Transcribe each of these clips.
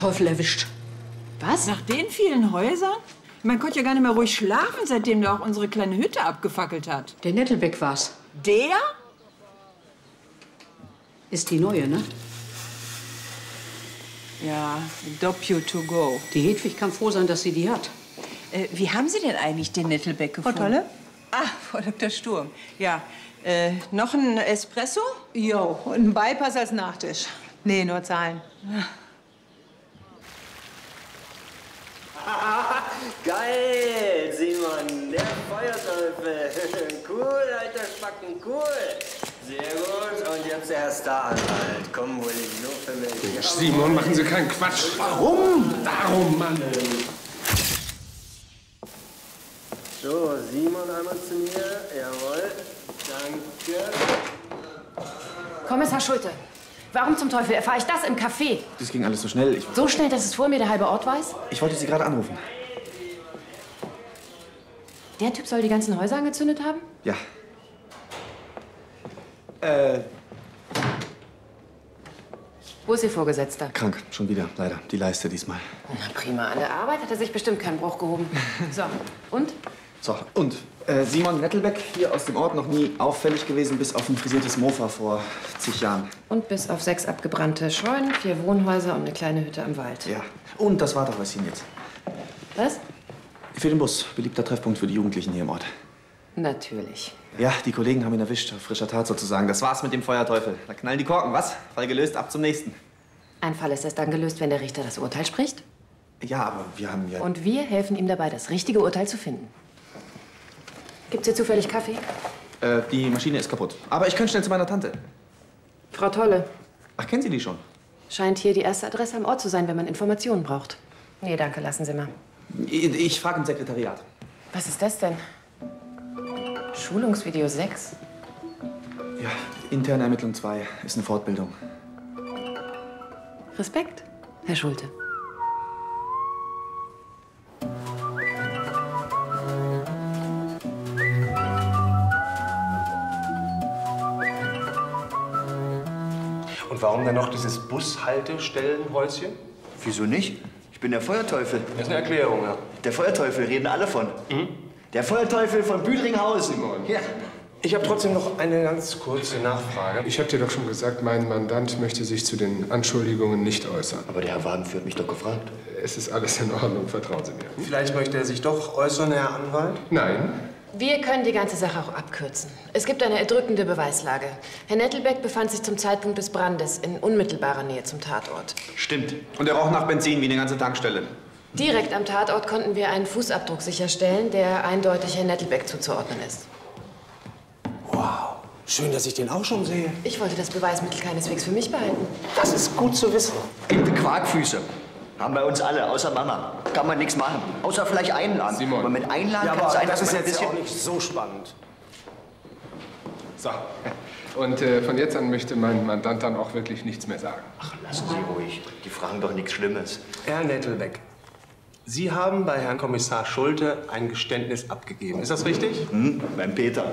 Teufel erwischt. Was? Nach den vielen Häusern? Man konnte ja gar nicht mehr ruhig schlafen, seitdem der auch unsere kleine Hütte abgefackelt hat. Der Nettelbeck war's. Der? Ist die neue, ne? Ja, Doppio to go. Die Hedwig kann froh sein, dass sie die hat. Wie haben Sie denn eigentlich den Nettelbeck gefunden? Frau Tolle? Ah, Frau Dr. Sturm. Ja, noch ein Espresso? Jo, und ein Bypass als Nachtisch. Nee, nur Zahlen. Geil, Simon, der Feuerteufel. Cool, alter Spacken, cool. Sehr gut, und jetzt der Herr Staranwalt. Komm wohl nicht nur für mich. Mensch, Simon, machen Sie keinen Quatsch. Warum? Darum, Mann. So, Simon einmal zu mir. Jawohl, danke. Kommissar Schulte, warum zum Teufel erfahre ich das im Café? Das ging alles so schnell. So schnell, dass es vor mir der halbe Ort weiß? Ich wollte Sie gerade anrufen. Der Typ soll die ganzen Häuser angezündet haben? Ja. Wo ist Ihr Vorgesetzter? Krank, schon wieder, leider. Die Leiste diesmal. Na prima, an der Arbeit hat er sich bestimmt keinen Bruch gehoben. So, und? So, und Simon Nettelbeck, hier aus dem Ort, noch nie auffällig gewesen, bis auf ein frisiertes Mofa vor zig Jahren. Und bis auf 6 abgebrannte Scheunen, 4 Wohnhäuser und eine kleine Hütte am Wald. Ja, und das Wartehäuschen jetzt. Was? Für den Bus, beliebter Treffpunkt für die Jugendlichen hier im Ort. Natürlich. Ja, die Kollegen haben ihn erwischt, auf frischer Tat sozusagen. Das war's mit dem Feuerteufel. Da knallen die Korken, was? Fall gelöst, ab zum nächsten. Ein Fall ist erst dann gelöst, wenn der Richter das Urteil spricht. Ja, aber wir haben ja... Und wir helfen ihm dabei, das richtige Urteil zu finden. Gibt's hier zufällig Kaffee? Die Maschine ist kaputt. Aber ich könnte schnell zu meiner Tante. Frau Tolle. Ach, kennen Sie die schon? Scheint hier die erste Adresse am Ort zu sein, wenn man Informationen braucht. Nee, danke, lassen Sie mal. Ich frage im Sekretariat. Was ist das denn? Schulungsvideo 6? Ja, interne Ermittlung 2 ist eine Fortbildung. Respekt, Herr Schulte. Und warum dann noch dieses Bushaltestellenhäuschen? Wieso nicht? Ich bin der Feuerteufel. Das ist eine Erklärung, ja. Der Feuerteufel, reden alle von. Der Feuerteufel von Büdringhausen. Simon. Ja. Ich habe trotzdem noch eine ganz kurze Nachfrage. Ich habe dir doch schon gesagt, mein Mandant möchte sich zu den Anschuldigungen nicht äußern. Aber der Herr Wagenführer hat mich doch gefragt. Es ist alles in Ordnung, vertrauen Sie mir. Vielleicht möchte er sich doch äußern, Herr Anwalt? Nein. Wir können die ganze Sache auch abkürzen. Es gibt eine erdrückende Beweislage. Herr Nettelbeck befand sich zum Zeitpunkt des Brandes in unmittelbarer Nähe zum Tatort. Stimmt. Und er roch nach Benzin wie eine ganze Tankstelle. Direkt am Tatort konnten wir einen Fußabdruck sicherstellen, der eindeutig Herrn Nettelbeck zuzuordnen ist. Wow. Schön, dass ich den auch schon sehe. Ich wollte das Beweismittel keineswegs für mich behalten. Das ist gut zu wissen. Gibt Quarkfüße. Haben bei uns alle, außer Mama. Kann man nichts machen. Außer vielleicht einladen. Simon. Aber mit einladen Ja, kann es aber sein, das dass ist man ein jetzt bisschen... auch nicht so spannend. So. Und von jetzt an möchte mein Mandant dann auch wirklich nichts mehr sagen. Ach, lassen Sie ruhig. Die fragen doch nichts Schlimmes. Herr Nettelbeck, Sie haben bei Herrn Kommissar Schulte ein Geständnis abgegeben. Ist das richtig? Beim Peter.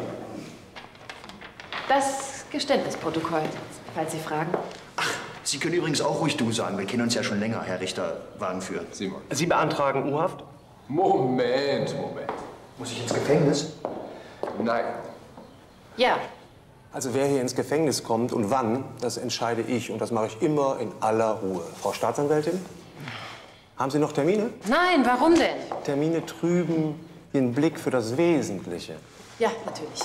Das Geständnisprotokoll, falls Sie fragen. Ach, Sie können übrigens auch ruhig du sagen. Wir kennen uns ja schon länger, Herr Richter Wagenführer. Simon. Sie beantragen U-Haft? Moment. Muss ich ins Gefängnis? Nein. Ja, Also wer hier ins Gefängnis kommt und wann, das entscheide ich. Und das mache ich immer in aller Ruhe. Frau Staatsanwältin, haben Sie noch Termine? nein, warum denn? Termine trüben den Blick für das Wesentliche. Ja, natürlich.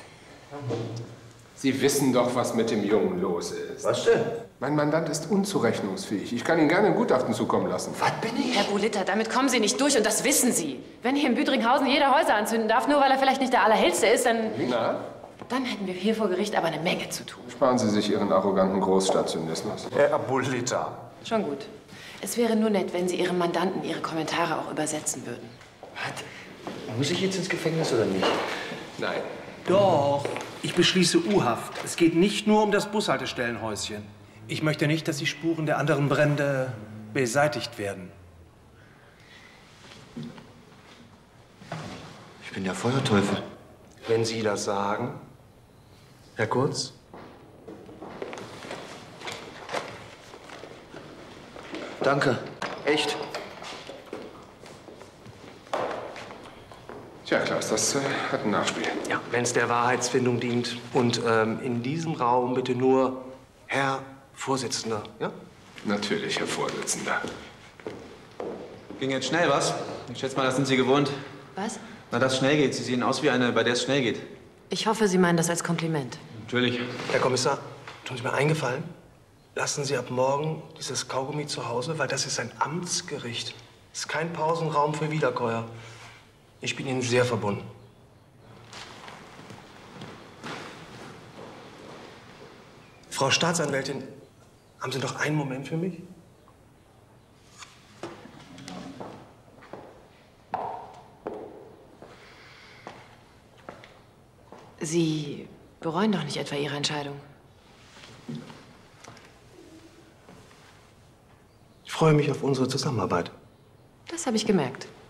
Sie wissen doch, was mit dem Jungen los ist. Was denn? Mein Mandant ist unzurechnungsfähig. Ich kann Ihnen gerne ein Gutachten zukommen lassen. Was bin ich? Herr Bulitta, damit kommen Sie nicht durch und das wissen Sie. Wenn hier in Büdringhausen jeder Häuser anzünden darf, nur weil er vielleicht nicht der Allerhellste ist, dann hätten wir hier vor Gericht aber eine Menge zu tun. Sparen Sie sich Ihren arroganten Großstadtzynismus. Herr Bulitta. Schon gut. Es wäre nur nett, wenn Sie Ihrem Mandanten Ihre Kommentare auch übersetzen würden. Was? Muss ich jetzt ins Gefängnis oder nicht? Nein. Doch, ich beschließe U-Haft. Es geht nicht nur um das Bushaltestellenhäuschen. Ich möchte nicht, dass die Spuren der anderen Brände beseitigt werden. Ich bin der Feuerteufel. Wenn Sie das sagen. Herr Kurz? Danke. Echt? Tja, Klaus, das hat ein Nachspiel. Ja, wenn es der Wahrheitsfindung dient. Und in diesem Raum bitte nur Herr Vorsitzender, ja? Natürlich, Herr Vorsitzender. Ging jetzt schnell, was? Ich schätze mal, das sind Sie gewohnt. Was? Na, dass schnell geht. Sie sehen aus wie eine, bei der es schnell geht. Ich hoffe, Sie meinen das als Kompliment. Natürlich. Herr Kommissar, tun Sie mir eingefallen. Lassen Sie ab morgen dieses Kaugummi zu Hause, weil das ist ein Amtsgericht. Das ist kein Pausenraum für Wiederkäuer. Ich bin Ihnen sehr verbunden. Frau Staatsanwältin, haben Sie noch einen Moment für mich? Sie bereuen doch nicht etwa Ihre Entscheidung? Ich freue mich auf unsere Zusammenarbeit. Das habe ich gemerkt.